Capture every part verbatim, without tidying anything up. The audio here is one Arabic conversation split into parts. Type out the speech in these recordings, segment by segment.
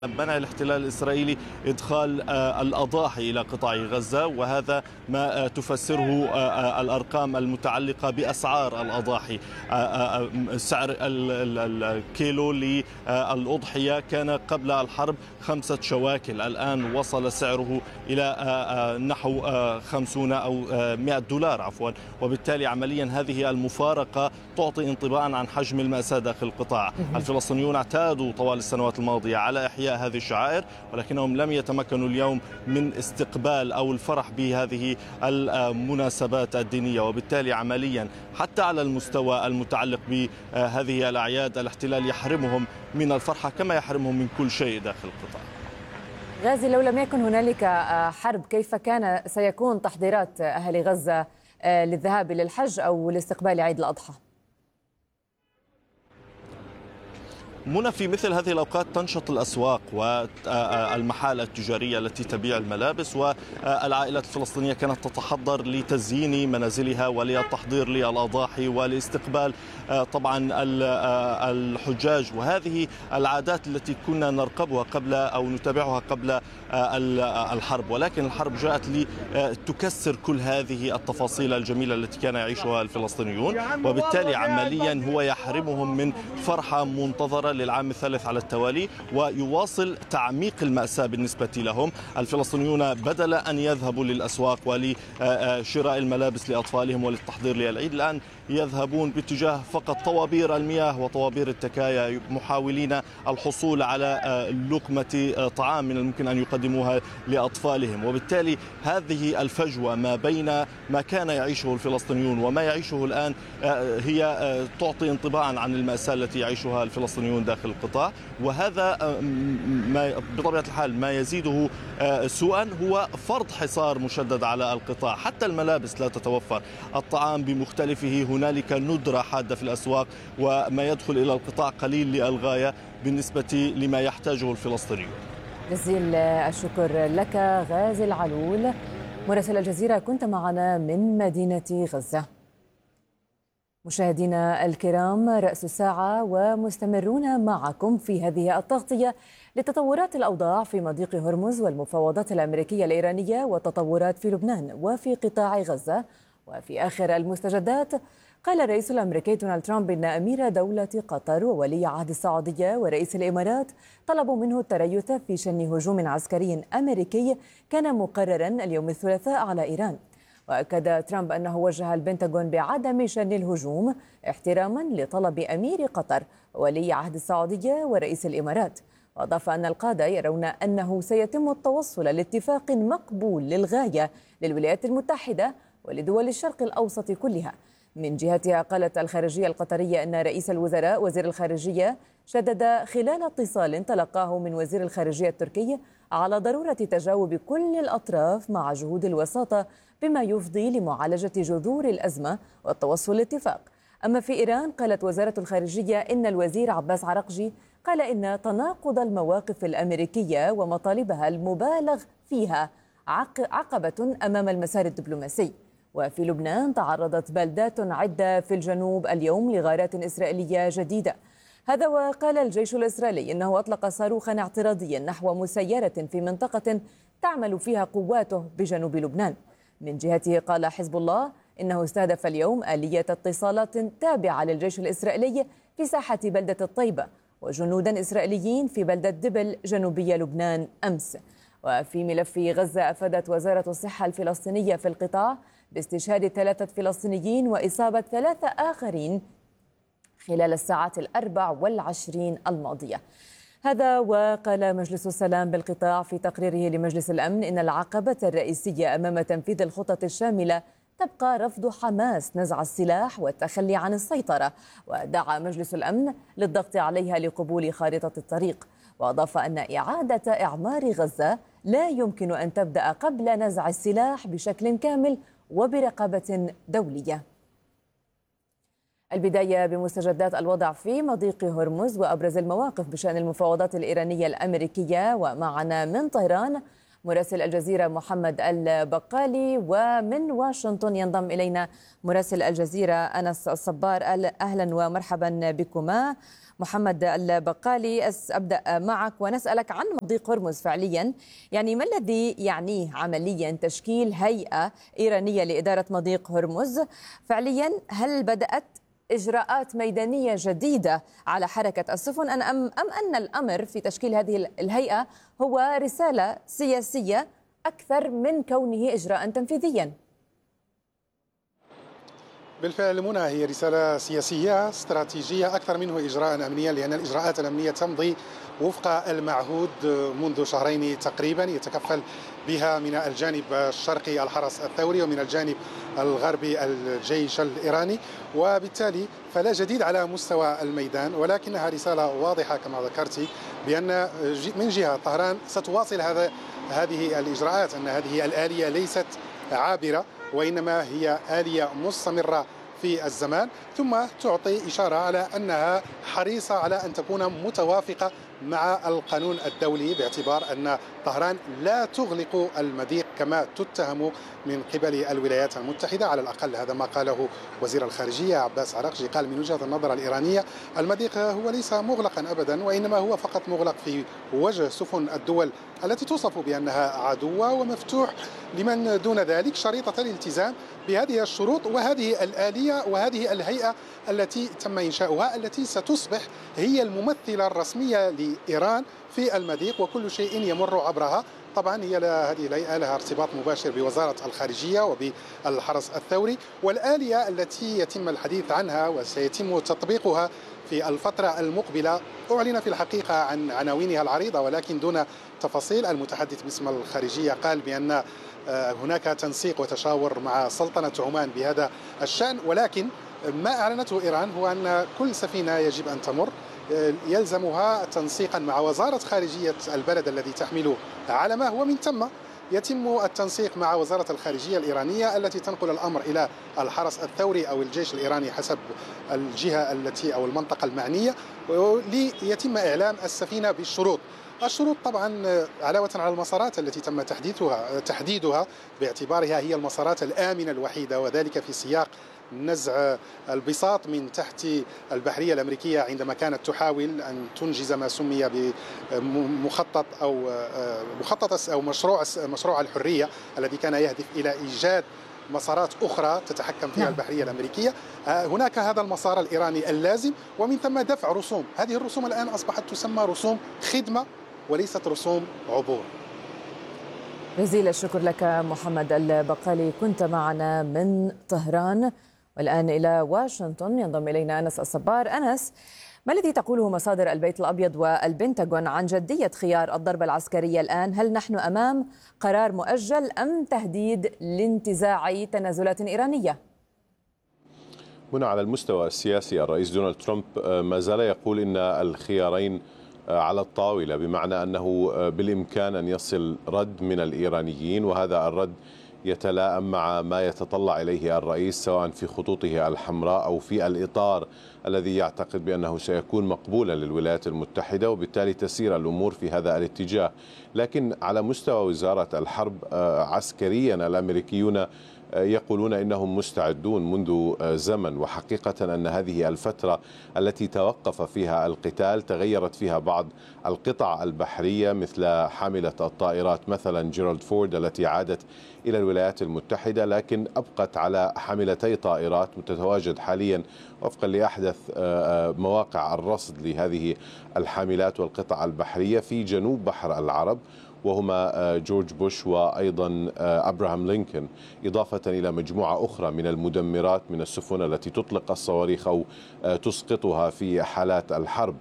منع الاحتلال الإسرائيلي إدخال الأضاحي إلى قطاع غزة، وهذا ما تفسره الأرقام المتعلقة بأسعار الأضاحي. سعر الكيلو للأضحية كان قبل الحرب خمسة شواكل، الآن وصل سعره إلى نحو خمسين أو مئة دولار عفوا، وبالتالي عمليا هذه المفارقة تعطي انطباعا عن حجم المأساة داخل القطاع. الفلسطينيون اعتادوا طوال السنوات الماضية على إحياء هذه الشعائر، ولكنهم لم يتمكنوا اليوم من استقبال أو الفرح بهذه المناسبات الدينية، وبالتالي عمليا حتى على المستوى المتعلق بهذه الأعياد الاحتلال يحرمهم من الفرحة كما يحرمهم من كل شيء داخل القطاع. غازي، لو لم يكن هنالك حرب كيف كان سيكون تحضيرات أهل غزة للذهاب إلى الحج أو لاستقبال عيد الأضحى؟ منى، في مثل هذه الأوقات تنشط الأسواق والمحال التجارية التي تبيع الملابس، والعائلات الفلسطينية كانت تتحضر لتزيين منازلها وللتحضير للأضاحي ولاستقبال طبعا الحجاج، وهذه العادات التي كنا نرقبها قبل أو نتابعها قبل الحرب، ولكن الحرب جاءت لتكسر كل هذه التفاصيل الجميلة التي كان يعيشها الفلسطينيون، وبالتالي عمليا هو يحرمهم من فرحة منتظرة للعام الثالث على التوالي، ويواصل تعميق المأساة بالنسبة لهم. الفلسطينيون بدل أن يذهبوا للأسواق ولشراء الملابس لأطفالهم وللتحضير للعيد، الآن يذهبون باتجاه فقط طوابير المياه وطوابير التكايا، محاولين الحصول على لقمة طعام من الممكن أن يقدموها لأطفالهم. وبالتالي هذه الفجوة ما بين ما كان يعيشه الفلسطينيون وما يعيشه الآن هي تعطي انطباعا عن المأساة التي يعيشها الفلسطينيون داخل القطاع، وهذا ما بطبيعة الحال ما يزيده سوءا هو فرض حصار مشدد على القطاع. حتى الملابس لا تتوفر، الطعام بمختلفه هنالك ندرة حادة في الأسواق، وما يدخل إلى القطاع قليل للغاية بالنسبة لما يحتاجه الفلسطينيون. جزيل الشكر لك غازي العلول مراسل الجزيرة، كنت معنا من مدينة غزة. مشاهدينا الكرام، رأس الساعة ومستمرون معكم في هذه التغطية لتطورات الأوضاع في مضيق هرمز والمفاوضات الأمريكية الإيرانية والتطورات في لبنان وفي قطاع غزة. وفي آخر المستجدات، قال الرئيس الأمريكي دونالد ترامب إن أمير دولة قطر وولي عهد السعودية ورئيس الإمارات طلبوا منه التريث في شن هجوم عسكري أمريكي كان مقررا اليوم الثلاثاء على إيران. وأكد ترامب أنه وجه البنتاغون بعدم شن الهجوم احتراما لطلب أمير قطر وولي عهد السعودية ورئيس الإمارات. وأضاف أن القادة يرون أنه سيتم التوصل لاتفاق مقبول للغاية للولايات المتحدة ولدول الشرق الأوسط كلها. من جهتها، قالت الخارجية القطرية أن رئيس الوزراء وزير الخارجية شدد خلال اتصال تلقاه من وزير الخارجية التركي على ضرورة تجاوب كل الأطراف مع جهود الوساطة بما يفضي لمعالجة جذور الأزمة والتوصل لاتفاق. أما في إيران، قالت وزارة الخارجية إن الوزير عباس عرقجي قال إن تناقض المواقف الأمريكية ومطالبها المبالغ فيها عقبة أمام المسار الدبلوماسي. وفي لبنان، تعرضت بلدات عدة في الجنوب اليوم لغارات إسرائيلية جديدة. هذا وقال الجيش الإسرائيلي إنه أطلق صاروخا اعتراضيا نحو مسيرة في منطقة تعمل فيها قواته بجنوب لبنان. من جهته، قال حزب الله إنه استهدف اليوم آلية اتصالات تابعة للجيش الإسرائيلي في ساحة بلدة الطيبة وجنودا إسرائيليين في بلدة دبل جنوبي لبنان أمس. وفي ملف غزة، أفادت وزارة الصحة الفلسطينية في القطاع باستشهاد ثلاثة فلسطينيين وإصابة ثلاثة آخرين خلال الساعات الأربع والعشرين الماضية. هذا وقال مجلس السلام بالقطاع في تقريره لمجلس الأمن إن العقبة الرئيسية أمام تنفيذ الخطط الشاملة تبقى رفض حماس نزع السلاح والتخلي عن السيطرة، ودعا مجلس الأمن للضغط عليها لقبول خارطة الطريق. وأضاف أن إعادة إعمار غزة لا يمكن أن تبدأ قبل نزع السلاح بشكل كامل وبرقابة دولية. البداية بمستجدات الوضع في مضيق هرمز وأبرز المواقف بشأن المفاوضات الإيرانية الأمريكية، ومعنا من طهران مراسل الجزيرة محمد البقالي، ومن واشنطن ينضم إلينا مراسل الجزيرة أنس الصبار. أهلا ومرحبا بكما. محمد البقالي، أبدأ معك ونسألك عن مضيق هرمز فعليا، يعني ما الذي يعنيه عمليا تشكيل هيئة إيرانية لإدارة مضيق هرمز فعليا؟ هل بدأت إجراءات ميدانية جديدة على حركة السفن أم, أم أن الأمر في تشكيل هذه الهيئة هو رسالة سياسية أكثر من كونه إجراء تنفيذيا؟ بالفعل منى، هي رسالة سياسية استراتيجية أكثر منه إجراء أمنيا، لأن الإجراءات الأمنية تمضي وفق المعهود منذ شهرين تقريبا، يتكفل بها من الجانب الشرقي الحرس الثوري ومن الجانب الغربي الجيش الإيراني، وبالتالي فلا جديد على مستوى الميدان، ولكنها رسالة واضحة كما ذكرت بأن من جهة طهران ستواصل هذا هذه الإجراءات، أن هذه الآلية ليست عابرة وإنما هي آلية مستمرة في الزمان، ثم تعطي إشارة على أنها حريصة على أن تكون متوافقة مع القانون الدولي، باعتبار أن طهران لا تغلق المضيق كما تتهم من قبل الولايات المتحدة. على الأقل هذا ما قاله وزير الخارجية عباس عراقجي، قال من وجهة النظر الإيرانية المضيق هو ليس مغلقا أبدا، وإنما هو فقط مغلق في وجه سفن الدول التي توصف بأنها عدوة، ومفتوح لمن دون ذلك شريطة الالتزام بهذه الشروط وهذه الآلية وهذه الهيئة التي تم إنشاؤها، التي ستصبح هي الممثلة الرسمية لإيران في المضيق، وكل شيء يمر عبرها. طبعا هي هذه الهيئة لها ارتباط مباشر بوزارة الخارجية وبالحرس الثوري، والآلية التي يتم الحديث عنها وسيتم تطبيقها في الفترة المقبلة أعلن في الحقيقة عن عناوينها العريضة ولكن دون تفاصيل. المتحدث باسم الخارجية قال بأن هناك تنسيق وتشاور مع سلطنة عمان بهذا الشأن، ولكن ما أعلنته إيران هو أن كل سفينة يجب أن تمر يلزمها تنسيقا مع وزارة خارجية البلد الذي تحمل علمه، ومن ثم يتم التنسيق مع وزارة الخارجية الإيرانية التي تنقل الأمر إلى الحرس الثوري أو الجيش الإيراني حسب الجهة التي أو المنطقة المعنية، ليتم إعلام السفينة بالشروط. الشروط طبعا علاوة على المسارات التي تم تحديثها تحديدها باعتبارها هي المسارات الآمنة الوحيدة، وذلك في سياق نزع البساط من تحت البحرية الأمريكية عندما كانت تحاول أن تنجز ما سمي بمخطط أو مخطط أو مشروع مشروع الحرية الذي كان يهدف إلى إيجاد مسارات أخرى تتحكم فيها البحرية الأمريكية. هناك هذا المسار الإيراني اللازم، ومن ثم دفع رسوم. هذه الرسوم الآن أصبحت تسمى رسوم خدمة وليست رسوم عبور. جزيل الشكر لك محمد البقالي، كنت معنا من طهران. والآن إلى واشنطن ينضم إلينا أنس الصبار. أنس، ما الذي تقوله مصادر البيت الأبيض والبنتاغون عن جدية خيار الضربة العسكرية الآن؟ هل نحن أمام قرار مؤجل أم تهديد لانتزاع تنازلات إيرانية؟ هنا على المستوى السياسي الرئيس دونالد ترامب ما زال يقول إن الخيارين على الطاولة، بمعنى أنه بالإمكان أن يصل رد من الإيرانيين، وهذا الرد يتلائم مع ما يتطلع إليه الرئيس سواء في خطوطه الحمراء أو في الإطار الذي يعتقد بأنه سيكون مقبولا للولايات المتحدة، وبالتالي تسير الأمور في هذا الاتجاه. لكن على مستوى وزارة الحرب عسكريا الأمريكيون يقولون إنهم مستعدون منذ زمن، وحقيقة أن هذه الفترة التي توقف فيها القتال تغيرت فيها بعض القطع البحرية مثل حاملة الطائرات مثلا جيرالد فورد التي عادت إلى الولايات المتحدة، لكن أبقت على حاملتي طائرات متتواجد حاليا وفقا لأحدث مواقع الرصد لهذه الحاملات والقطع البحرية في جنوب بحر العرب، وهما جورج بوش وأيضا أبراهام لينكولن، إضافة إلى مجموعة أخرى من المدمرات من السفن التي تطلق الصواريخ أو تسقطها في حالات الحرب.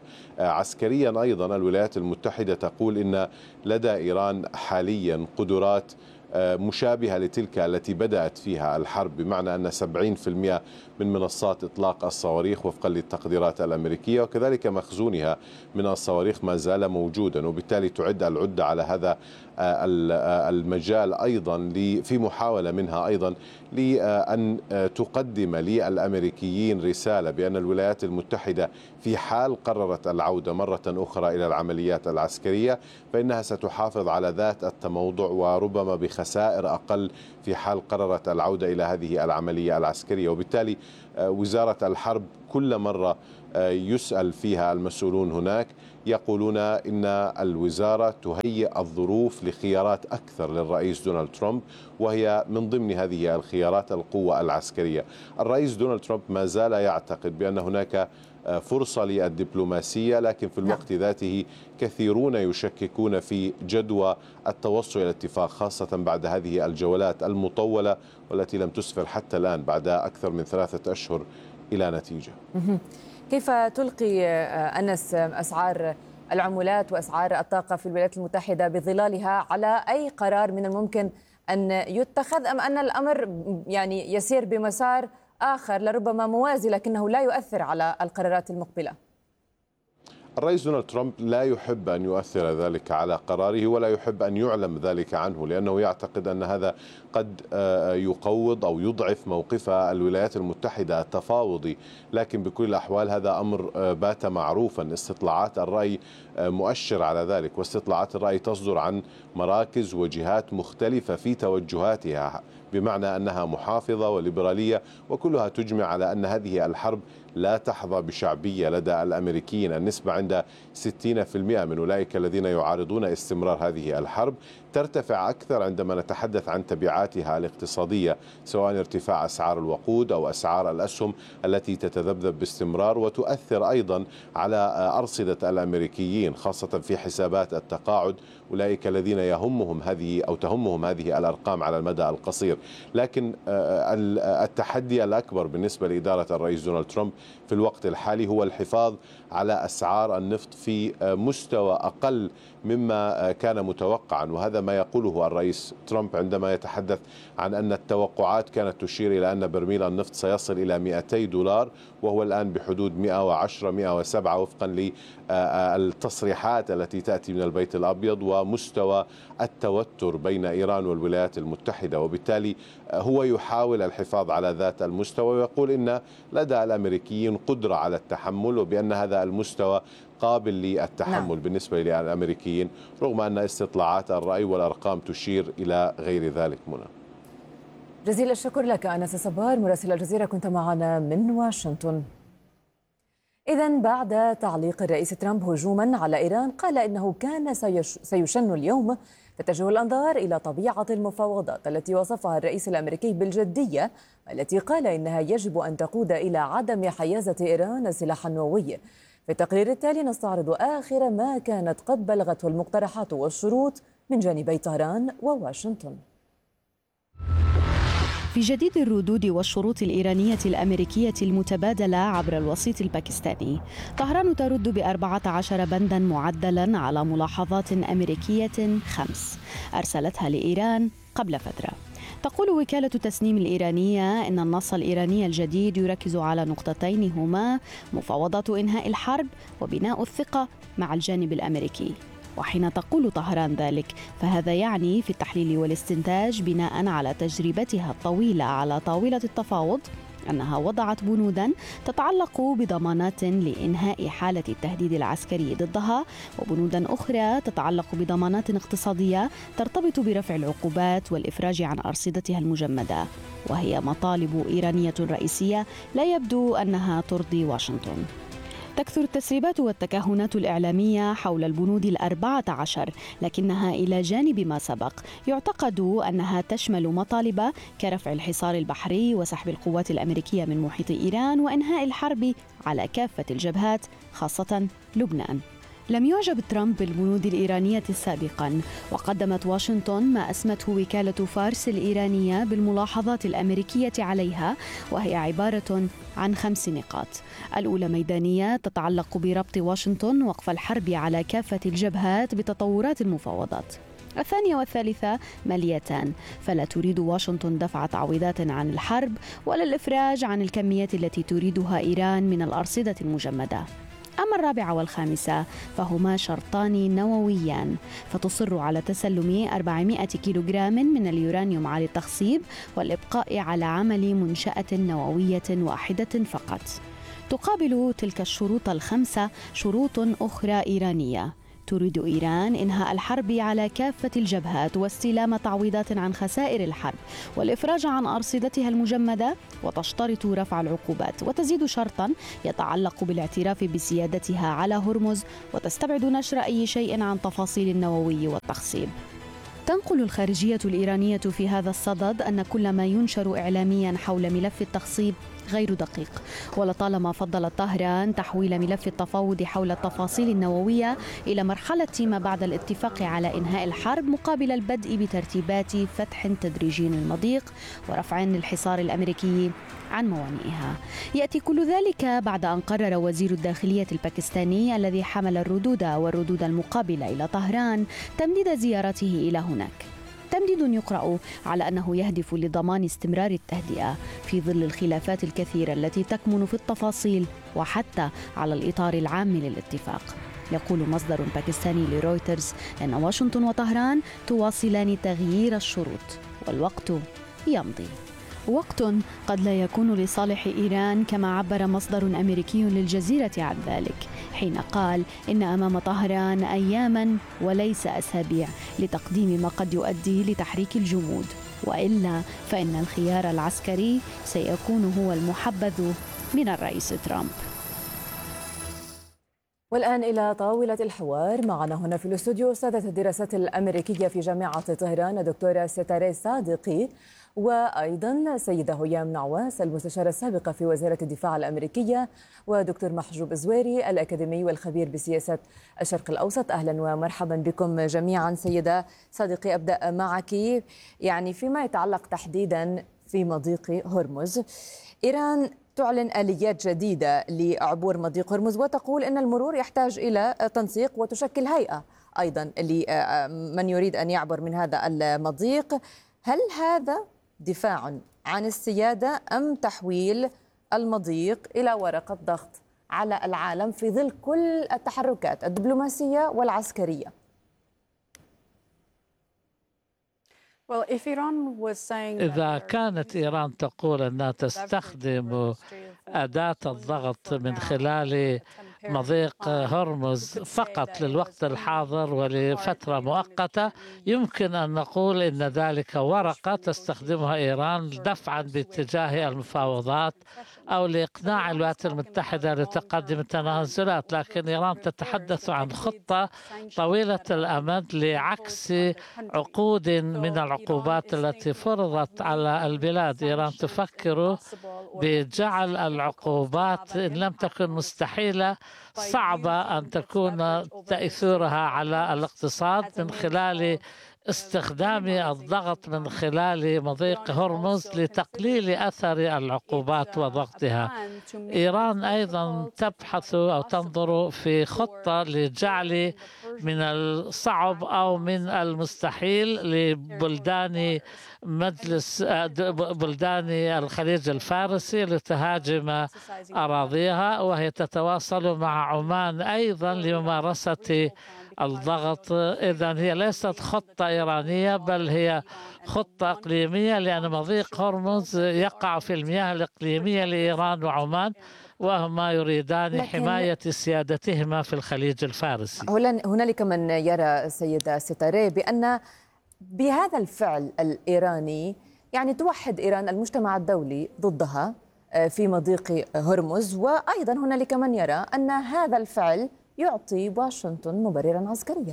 عسكريا أيضا الولايات المتحدة تقول إن لدى إيران حاليا قدرات مشابهة لتلك التي بدأت فيها الحرب، بمعنى أن سبعين بالمئة من منصات إطلاق الصواريخ وفقا للتقديرات الأمريكية وكذلك مخزونها من الصواريخ ما زال موجودا، وبالتالي تعد العدة على هذا المجال أيضا في محاولة منها أيضا لأن تقدم للأمريكيين رسالة بأن الولايات المتحدة في حال قررت العودة مرة أخرى إلى العمليات العسكرية فإنها ستحافظ على ذات التموضع وربما بخسائر أقل في حال قررت العودة إلى هذه العملية العسكرية. وبالتالي وزارة الحرب كل مرة يسأل فيها المسؤولون هناك يقولون إن الوزارة تهيئ الظروف لخيارات أكثر للرئيس دونالد ترامب، وهي من ضمن هذه الخيارات القوة العسكرية. الرئيس دونالد ترامب ما زال يعتقد بأن هناك فرصة للدبلوماسية، لكن في الوقت ذاته كثيرون يشككون في جدوى التوصل إلى اتفاق، خاصة بعد هذه الجولات المطولة والتي لم تسفر حتى الآن بعد أكثر من ثلاثة أشهر إلى نتيجة. كيف تلقي أنس أسعار العملات وأسعار الطاقة في الولايات المتحدة بظلالها على أي قرار من الممكن أن يتخذ، أم أن الأمر يعني يسير بمسار آخر لربما موازي لكنه لا يؤثر على القرارات المقبلة؟ الرئيس دونالد ترامب لا يحب أن يؤثر ذلك على قراره ولا يحب أن يعلم ذلك عنه، لأنه يعتقد أن هذا قد يقوض أو يضعف موقف الولايات المتحدة التفاوضي. لكن بكل الأحوال هذا أمر بات معروفا، استطلاعات الرأي مؤشر على ذلك، واستطلاعات الرأي تصدر عن مراكز وجهات مختلفة في توجهاتها، بمعنى أنها محافظة وليبرالية، وكلها تجمع على أن هذه الحرب لا تحظى بشعبية لدى الأمريكيين. النسبة عند ستين بالمئة من أولئك الذين يعارضون استمرار هذه الحرب، ترتفع أكثر عندما نتحدث عن تبعاتها الاقتصادية، سواء ارتفاع أسعار الوقود أو أسعار الأسهم التي تتذبذب باستمرار وتؤثر أيضا على أرصدة الأمريكيين، خاصة في حسابات التقاعد، أولئك الذين يهمهم هذه أو تهمهم هذه الأرقام على المدى القصير. لكن التحدي الأكبر بالنسبة لإدارة الرئيس دونالد ترامب في الوقت الحالي هو الحفاظ على أسعار النفط في مستوى أقل مما كان متوقعا، وهذا ما يقوله الرئيس ترامب عندما يتحدث عن أن التوقعات كانت تشير إلى أن برميل النفط سيصل إلى مئتي دولار، وهو الآن بحدود مئة وعشرة مئة وسبعة وفقا للتصريحات التي تأتي من البيت الأبيض ومستوى التوتر بين إيران والولايات المتحدة. وبالتالي هو يحاول الحفاظ على ذات المستوى ويقول إن لدى الأمريكيين قدرة على التحمل، وبأن هذا المستوى قابل للتحمل نعم. بالنسبة للأمريكيين، رغم أن استطلاعات الرأي والأرقام تشير إلى غير ذلك. منى، جزيل الشكر لك أنس صبار مراسل الجزيرة، كنت معنا من واشنطن. إذن بعد تعليق الرئيس ترامب هجوما على إيران، قال إنه كان سيشن اليوم تتجه الأنظار إلى طبيعة المفاوضات التي وصفها الرئيس الأمريكي بالجدية، التي قال إنها يجب أن تقود إلى عدم حيازة إيران السلاح النووي. في التقرير التالي نستعرض آخر ما كانت قد بلغته المقترحات والشروط من جانبي طهران وواشنطن. في جديد الردود والشروط الإيرانية الأمريكية المتبادلة عبر الوسيط الباكستاني، طهران ترد بأربعة عشر بندا معدلا على ملاحظات أمريكية خمس أرسلتها لإيران قبل فترة. تقول وكالة تسنيم الإيرانية إن النص الإيراني الجديد يركز على نقطتين هما مفاوضات إنهاء الحرب وبناء الثقة مع الجانب الأمريكي. وحين تقول طهران ذلك فهذا يعني في التحليل والاستنتاج بناء على تجربتها الطويلة على طاولة التفاوض أنها وضعت بنودا تتعلق بضمانات لإنهاء حالة التهديد العسكري ضدها، وبنودا أخرى تتعلق بضمانات اقتصادية ترتبط برفع العقوبات والإفراج عن أرصدتها المجمدة، وهي مطالب إيرانية رئيسية لا يبدو أنها ترضي واشنطن. تكثر التسريبات والتكهنات الإعلامية حول البنود الأربعة عشر، لكنها إلى جانب ما سبق يعتقد أنها تشمل مطالب كرفع الحصار البحري وسحب القوات الأمريكية من محيط إيران وإنهاء الحرب على كافة الجبهات خاصة لبنان. لم يعجب ترامب بالبنود الإيرانية سابقا، وقدمت واشنطن ما أسمته وكالة فارس الإيرانية بالملاحظات الأمريكية عليها، وهي عبارة عن خمس نقاط. الأولى ميدانية تتعلق بربط واشنطن وقف الحرب على كافة الجبهات بتطورات المفاوضات. الثانية والثالثة ماليتان، فلا تريد واشنطن دفع تعويضات عن الحرب ولا الإفراج عن الكميات التي تريدها إيران من الأرصدة المجمدة. أما الرابعة والخامسة فهما شرطان نوويان، فتصر على تسلم أربعمائة كيلوغرام من اليورانيوم على التخصيب والإبقاء على عمل منشأة نووية واحدة فقط. تقابل تلك الشروط الخمسة شروط أخرى إيرانية. تريد إيران إنهاء الحرب على كافة الجبهات واستلام تعويضات عن خسائر الحرب والإفراج عن أرصدتها المجمدة، وتشترط رفع العقوبات، وتزيد شرطا يتعلق بالاعتراف بسيادتها على هرمز، وتستبعد نشر أي شيء عن تفاصيل النووي والتخصيب. تنقل الخارجية الإيرانية في هذا الصدد أن كل ما ينشر إعلاميا حول ملف التخصيب غير دقيق، ولطالما فضلت طهران تحويل ملف التفاوض حول التفاصيل النووية إلى مرحلة ما بعد الاتفاق على إنهاء الحرب مقابل البدء بترتيبات فتح تدريجي للمضيق ورفع الحصار الأمريكي عن موانئها. يأتي كل ذلك بعد أن قرر وزير الداخلية الباكستاني الذي حمل الردود والردود المقابلة إلى طهران تمديد زيارته إلى هناك. تمديد يقرأ على أنه يهدف لضمان استمرار التهدئة في ظل الخلافات الكثيرة التي تكمن في التفاصيل وحتى على الإطار العام للاتفاق. يقول مصدر باكستاني لرويترز أن واشنطن وطهران تواصلان تغيير الشروط والوقت يمضي. وقت قد لا يكون لصالح إيران كما عبر مصدر أمريكي للجزيرة عن ذلك حين قال إن أمام طهران أياما وليس أسابيع لتقديم ما قد يؤدي لتحريك الجمود، وإلا فإن الخيار العسكري سيكون هو المحبذ من الرئيس ترامب. والآن إلى طاولة الحوار. معنا هنا في الاستوديو أستاذة الدراسات الأمريكية في جامعة طهران الدكتورة ستارة صادقي، وأيضا سيدة هيام نعواس المستشارة السابقة في وزارة الدفاع الأمريكية، ودكتور محجوب زويري الأكاديمي والخبير بسياسة الشرق الأوسط. أهلا ومرحبا بكم جميعا. سيدة صادقي، أبدأ معك. يعني فيما يتعلق تحديدا في مضيق هرمز، إيران تعلن آليات جديدة لعبور مضيق هرمز وتقول أن المرور يحتاج إلى تنسيق وتشكل هيئة أيضا لمن يريد أن يعبر من هذا المضيق. هل هذا دفاع عن السيادة أم تحويل المضيق إلى ورقة ضغط على العالم في ظل كل التحركات الدبلوماسية والعسكرية؟ إذا كانت إيران تقول أنها تستخدم أداة الضغط من خلال مضيق هرمز فقط للوقت الحاضر ولفترة مؤقتة، يمكن أن نقول إن ذلك ورقة تستخدمها إيران دفعا باتجاه المفاوضات أو لإقناع الولايات المتحدة لتقدم التنازلات. لكن إيران تتحدث عن خطة طويلة الأمد لعكس عقود من العقوبات التي فرضت على البلاد. إيران تفكر بجعل العقوبات إن لم تكن مستحيلة صعبة أن تكون تأثيرها على الاقتصاد من خلال استخدام الضغط من خلال مضيق هرمز لتقليل أثر العقوبات وضغطها. إيران أيضا تبحث أو تنظر في خطة لجعل من الصعب أو من المستحيل لبلدان مجلس بلدان الخليج الفارسي لتهاجم أراضيها، وهي تتواصل مع عمان أيضا لممارسة الضغط. إذن هي ليست خطة إيرانية بل هي خطة إقليمية، لأن مضيق هرمز يقع في المياه الإقليمية لإيران وعمان، وهما يريدان حماية سيادتهما في الخليج الفارسي. هنالك من يرى سيدة ستارة بأن بهذا الفعل الإيراني يعني توحد إيران المجتمع الدولي ضدها في مضيق هرمز، وأيضا هنالك من يرى أن هذا الفعل يعطي واشنطن مبررا عسكريا.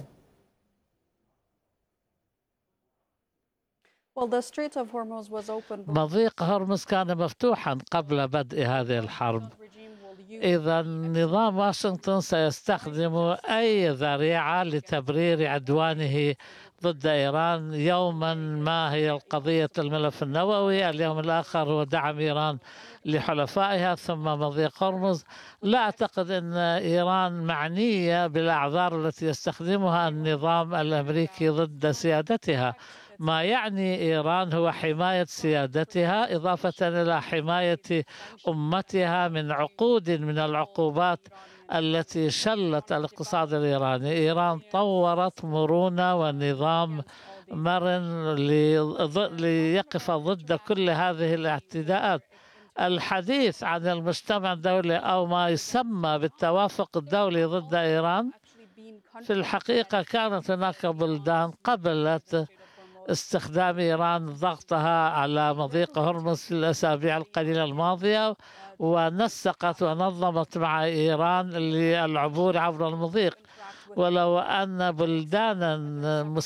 مضيق هرمز كان مفتوحا قبل بدء هذه الحرب، إذا نظام واشنطن سيستخدم أي ذريعة لتبرير عدوانه ضد إيران. يوما ما هي القضية الملف النووي، اليوم الآخر هو دعم إيران لحلفائها، ثم مضيق هرمز. لا أعتقد أن إيران معنية بالأعذار التي يستخدمها النظام الأمريكي ضد سيادتها. ما يعني إيران هو حماية سيادتها إضافة إلى حماية أمتها من عقود من العقوبات التي شلت الاقتصاد الإيراني. إيران طورت مرونة ونظام مرن ليقف ضد كل هذه الاعتداءات. الحديث عن المجتمع الدولي أو ما يسمى بالتوافق الدولي ضد إيران، في الحقيقة كانت هناك بلدان قبلت استخدام إيران ضغطها على مضيق هرمز في الأسابيع القليلة الماضية، ونسقت ونظمت مع إيران للعبور عبر المضيق. ولو أن بلدانا